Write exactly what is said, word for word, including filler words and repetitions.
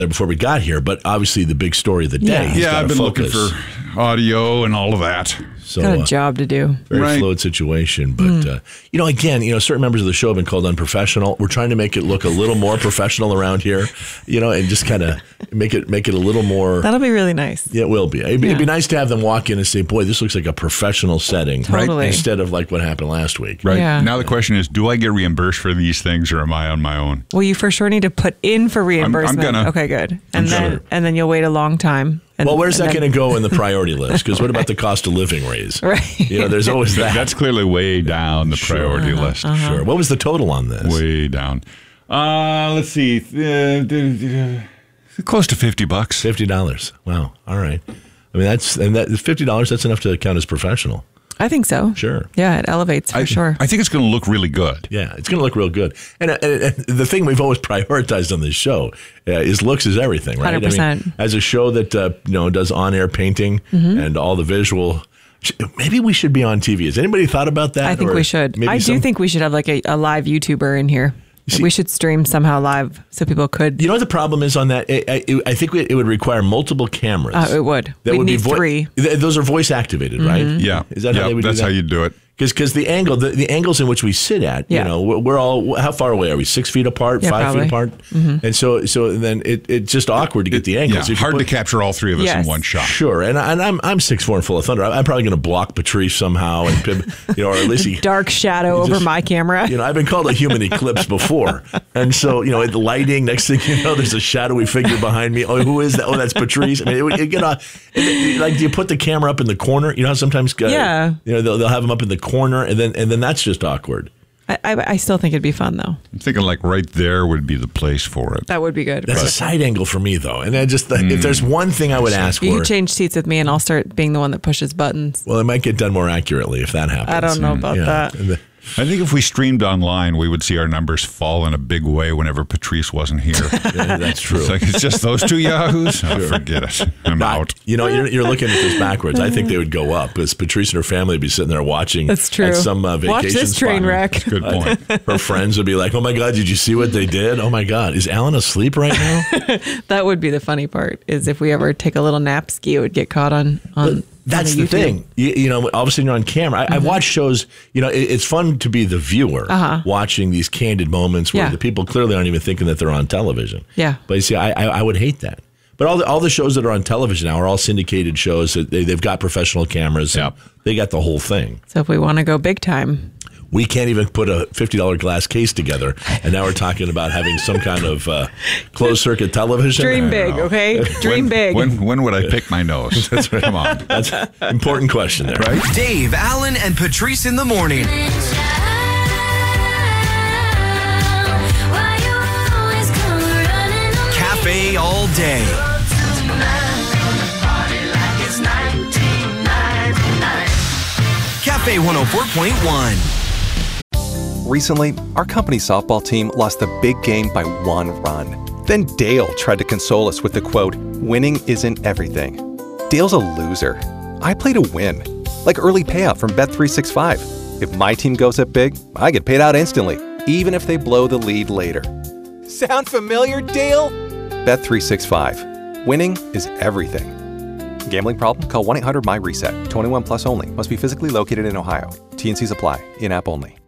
before we got here, but obviously the big story of the day. Yeah, has yeah gotta I've been focus. looking for audio and all of that. So, Got a uh, job to do. Very Right. fluid situation. But, Mm. uh, you know, again, you know, certain members of the show have been called unprofessional. We're trying to make it look a little more professional around here, you know, and just kind of make it make it a little more. That'll be really nice. Yeah, it will be. It'd, be. Yeah. it'd be nice to have them walk in and say, boy, this looks like a professional setting. Totally. Instead of like what happened last week. Right. Yeah. Now the question is, do I get reimbursed for these things or am I on my own? Well, you for sure need to put in for reimbursement. gonna. Okay, good. And then sure. and then you'll wait a long time. And, Well, where's and that then- going to go in the priority list? Because what about the cost of living raise? Right. You know, there's always that. That's clearly way down the priority list. Sure. What was the total on this? Way down. Uh, let's see. Uh, d- d- close to fifty bucks. Fifty dollars. Wow. All right. I mean, that's and that fifty dollars. That's enough to count as professional. I think so. Sure. Yeah, it elevates for I, sure. I think it's going to look really good. Yeah, it's going to look real good. And, and, and the thing we've always prioritized on this show uh, is looks is everything, right? one hundred percent. I mean, as a show that uh, you know does on-air painting Mm-hmm. and all the visual, maybe we should be on T V. Has anybody thought about that? I think Or we should. maybe I do some- think we should have like a, a live YouTuber in here. See- we should stream somehow live so people could. You know what the problem is on that? I, I, I think it would require multiple cameras. Uh, it would. That We'd would be need vo- three. Th- Those are voice activated, right? Yeah. Is that yeah, how they would that's do that? how you do it. Because the angle, the, the angles in which we sit at, Yeah. you know, we're, we're all, how far away are we? Six feet apart, Yeah, five probably. feet apart? Mm-hmm. And so so then it, it's just awkward to get the angles. Yeah, If you hard put- to capture all three of us Yes. in one shot. Sure, and, I- and I'm I'm six four and full of thunder. I'm probably going to block Patrice somehow, and you know, or at least he, Dark shadow You over just- my camera. you know, I've been called a human eclipse before, and so you know, the lighting. Next thing you know, there's a shadowy figure behind me. Oh, who is that? Oh, that's Patrice. I mean, it, would- it get off. it- like, do you put the camera up in the corner? You know, how sometimes uh, Yeah. you know, they'll, they'll have them up in the corner, and then and then that's just awkward. I, I, I still think it'd be fun though. I'm thinking like right there would be the place for it. That would be good. That's a side angle for me, though. And I just, if there's one thing I would ask You for, can change seats with me, and I'll start being the one that pushes buttons. well, it might get done more accurately if that happens. I don't know about Yeah. that. And the- I think if we streamed online, we would see our numbers fall in a big way whenever Patrice wasn't here. yeah, that's true. It's like, it's just those two yahoos? Oh, forget it. I'm Not- out. You know, you're, you're looking at this backwards. I think they would go up because Patrice and her family would be sitting there watching. That's true. At some uh, vacation Watch this train spot. wreck. Good point. Her friends would be like, "Oh my God, did you see what they did? Oh my God, is Alan asleep right now?" That would be the funny part. Is if we ever take a little nap ski, it would get caught on on. That's on the YouTube. thing. You, you know, all of a sudden you're on camera. I, Mm-hmm. I've watched shows. You know, it, it's fun to be the viewer Uh-huh. watching these candid moments where Yeah. the people clearly aren't even thinking that they're on television. Yeah. But you see, I, I, I would hate that. But all the all the shows that are on television now are all syndicated shows. That they, they've got professional cameras. and Yep. They got the whole thing. So if we want to go big time, We can't even put a fifty dollars glass case together, and now we're talking about having some kind of uh, closed circuit television. dream big, okay? Dream when, big. When, when would I pick my nose? Come on. That's an important question there. Right? Dave, Alan, and Patrice in the morning. Cafe all day. Cafe one oh four point one. Recently, our company's softball team lost the big game by one run. Then Dale tried to console us with the quote, "Winning isn't everything." Dale's a loser. I play to win. Like early payout from Bet three sixty-five. If my team goes up big, I get paid out instantly, even if they blow the lead later. Sound familiar, Dale? Bet three sixty-five. Winning is everything. Gambling problem? Call one eight hundred my reset. twenty-one plus only. Must be physically located in Ohio. T and C's apply. In-app only.